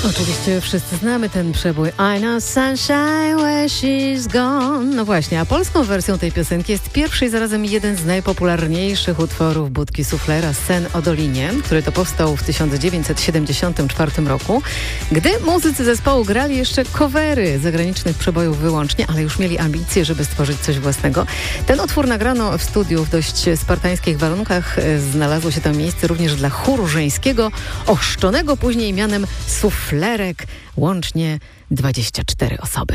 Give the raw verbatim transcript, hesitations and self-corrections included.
Oczywiście wszyscy znamy ten przebój I know sunshine where she's gone. No właśnie, a polską wersją tej piosenki jest pierwszy i zarazem jeden z najpopularniejszych utworów Budki Suflera, Sen o Dolinie, który to powstał w tysiąc dziewięćset siedemdziesiątym czwartym roku, gdy muzycy zespołu grali jeszcze covery zagranicznych przebojów wyłącznie, ale już mieli ambicje, żeby stworzyć coś własnego. Ten utwór nagrano w studiu w dość spartańskich warunkach. Znalazło się tam miejsce również dla chóru żeńskiego, ochrzczonego później mianem Suflerek, łącznie dwadzieścia cztery osoby.